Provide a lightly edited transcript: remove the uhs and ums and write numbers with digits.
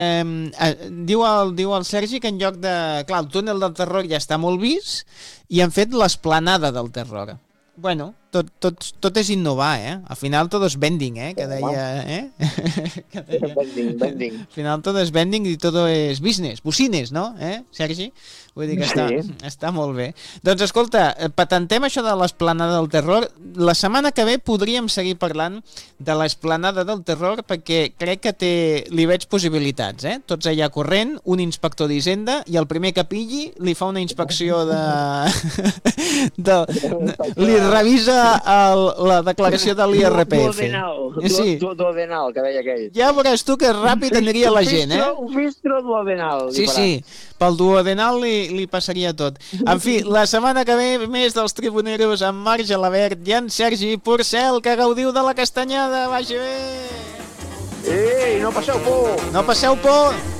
Diu el Sergi que en lloc de... Clar, el túnel del terror ja està molt vist i han fet l'esplanada del terror. Bueno, tot és innovar, Al final tot és vending, que deia, que deia... Vending. Al final tot és vending i tot és business, business, no? Sergi? Vull dir que està molt bé. Doncs escolta, patentem això de l'esplanada del terror. La setmana que ve podríem seguir parlant de l'esplanada del terror perquè crec que li veig possibilitats, Tots allà corrent, un inspector d'Hisenda i el primer que pilli li fa una inspecció li revisa la declaració de l'IRPF. Duodenal, que deia aquell. Ja veuràs tu que ràpid aniria la gent, Un fistro duodenal. Sí, pel duodenal li passaria tot. En fi, la setmana que ve més dels Tribuneros amb Marc Gelabert i en Sergi Porcel, que gaudiu de la castanyada. Vagi bé! Ei, no passeu por! No passeu por!